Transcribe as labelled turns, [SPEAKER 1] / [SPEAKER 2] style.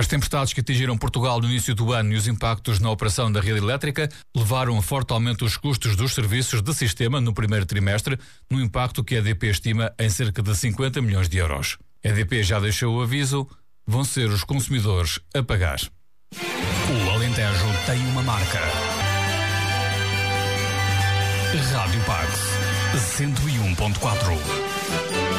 [SPEAKER 1] As tempestades que atingiram Portugal no início do ano e os impactos na operação da rede elétrica levaram a forte aumento dos custos dos serviços de sistema no primeiro trimestre, no impacto que a EDP estima em cerca de 50 milhões de euros. A EDP já deixou o aviso, vão ser os consumidores a pagar.
[SPEAKER 2] O Alentejo tem uma marca. Rádio Pax 101.4.